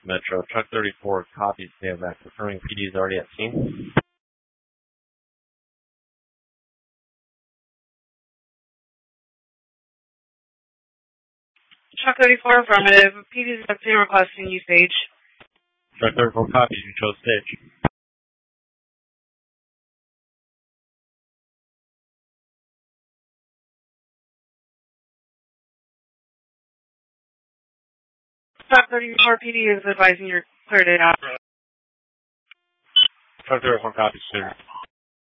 Metro. Truck 34 copies, stand back. Confirming PD is already at scene. Truck 34, affirmative. PD is at scene requesting you stage. Truck 34 copies, you chose stage. Truck 34 PD is advising you're cleared it out. Truck 34 copies, sir.